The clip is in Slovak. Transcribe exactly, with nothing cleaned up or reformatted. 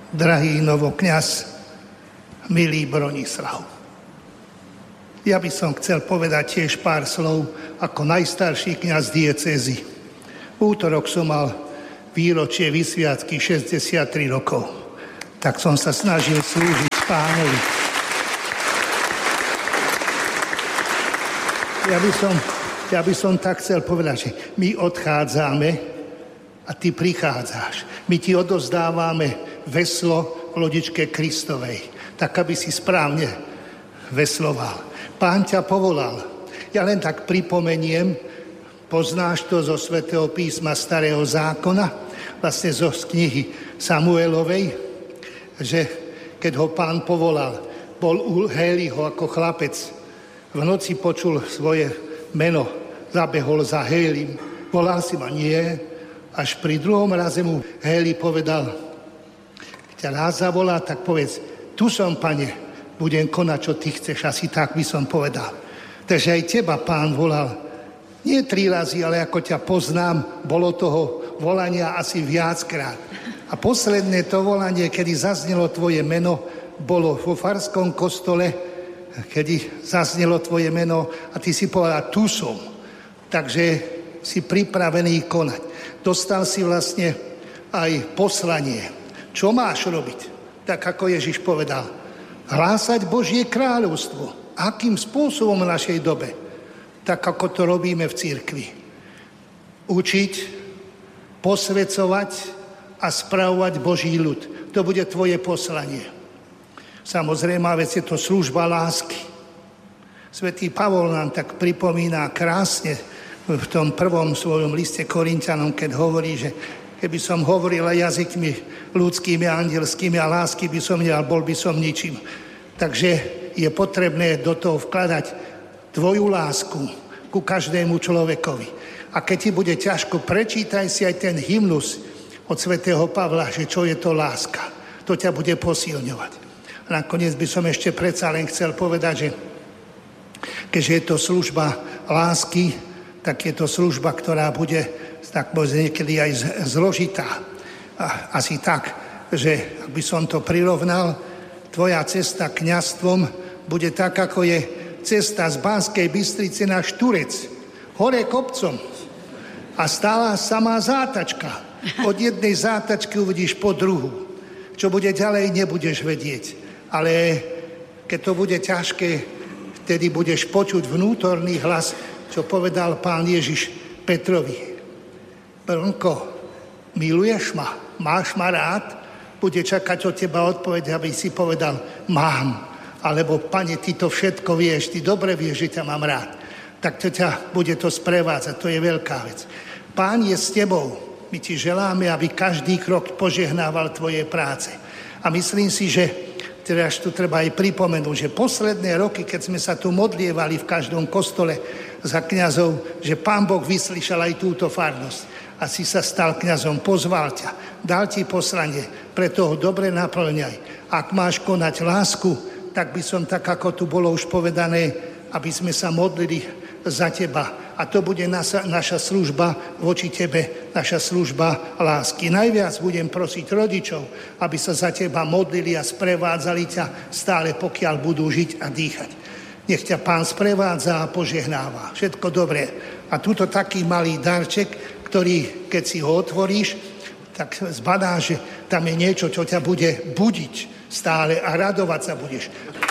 drahý novokňaz, milý Bronislav. Ja by som chcel povedať tiež pár slov ako najstarší kňaz diecézy. V útorok som mal výročie vysviacky šesťdesiattri rokov. Tak som sa snažil slúžiť Pánovi. Ja by som, ja by som tak chcel povedať, že my odchádzame a ty prichádzaš. My ti odozdávame veslo v lodičke Kristovej, tak aby si správne vesloval. Pán ťa povolal. Ja len tak pripomeniem, poznáš to zo Svätého písma Starého zákona, vlastne zo knihy Samuelovej, že keď ho Pán povolal, bol u Héliho ako chlapec, v noci počul svoje meno, zabehol za Hélim, volal si ma, nie, až pri druhom raze mu Héli povedal, keď ťa raz zavolá, tak povedz, tu som, Pane, budem konať, čo ty chceš, asi tak by som povedal. Takže aj teba Pán volal, nie tri razy, ale ako ťa poznám, bolo toho volania asi viackrát. A posledné to volanie, kedy zaznelo tvoje meno, bolo vo farskom kostole, kedy zaznelo tvoje meno a ty si povedal, tu som. Takže si pripravený konať. Dostal si vlastne aj poslanie. Čo máš robiť? Tak ako Ježiš povedal, hlásať Božie kráľovstvo. Akým spôsobom v našej dobe? Tak ako to robíme v cirkvi. Učiť, posvedzovať a spravovať Boží ľud. To bude tvoje poslanie. Samozrejme, vec je to služba lásky. Svätý Pavol nám tak pripomína krásne v tom prvom svojom liste Korinťanom, keď hovorí, že keby som hovoril jazykmi ľudskými a andelskými a lásky by som nemal, bol by som ničím. Takže je potrebné do toho vkladať tvoju lásku ku každému človekovi. A keď ti bude ťažko, prečítaj si aj ten hymnus od svätého Pavla, že čo je to láska. To ťa bude posilňovať. A nakoniec by som ešte predsa len chcel povedať, že keďže je to služba lásky, tak je to služba, ktorá bude tak možno niekedy aj zložitá. A asi tak, že ak by som to prirovnal, tvoja cesta kňazstvom bude tak, ako je cesta z Banskej Bystrice na Šturec. Hore kopcom. A stála samá zátačka. Od jednej zátačky uvidíš po druhú. Čo bude ďalej, nebudeš vedieť. Ale keď to bude ťažké, vtedy budeš počuť vnútorný hlas, čo povedal Pán Ježiš Petrovi. Brnko, miluješ ma? Máš ma rád? Bude čakať od teba odpoveď, aby si povedal, mám. Alebo, Pane, ty to všetko vieš, ty dobre vieš, že ťa mám rád. Tak to ťa bude to sprevádzať, to je veľká vec. Pán je s tebou. My ti želáme, aby každý krok požehnával tvoje práce. A myslím si, že teraz tu treba aj pripomenúť, že posledné roky, keď sme sa tu modlievali v každom kostole za kňazov, že Pán Boh vyslyšal aj túto farnosť. A si sa stal kňazom, pozval ťa, dal ti poslanie, preto ho dobre naplňaj. Ak máš konať lásku, tak by som, tak ako tu bolo už povedané, aby sme sa modlili za teba. A to bude naša, naša služba voči tebe, naša služba lásky. Najviac budem prosiť rodičov, aby sa za teba modlili a sprevádzali ťa stále, pokiaľ budú žiť a dýchať. Nech ťa Pán sprevádza a požehnáva. Všetko dobré. A tuto taký malý darček, ktorý, keď si ho otvoríš, tak zbadáš, že tam je niečo, čo ťa bude budiť stále a radovať sa budeš.